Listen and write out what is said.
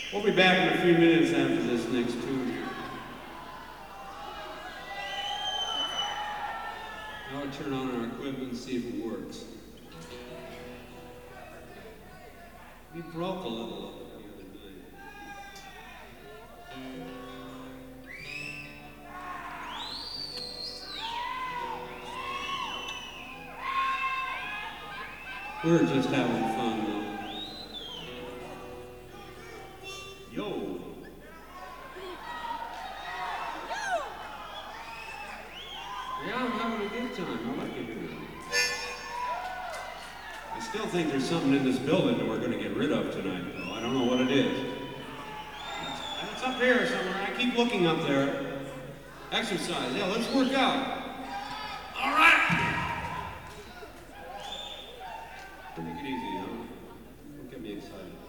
We'll be back in a few minutes after this next tune. Now we'll turn on our equipment and see if it works. We broke a little of it the other night. We're just having fun though. Yo. Yeah, I'm having a good time. I like it here. I still think there's something in this building that we're going to get rid of tonight, though. I don't know what it is. It's up here somewhere. I keep looking up there. Exercise. Yeah, let's work out. All right. Take it easy, huh? Don't get me excited.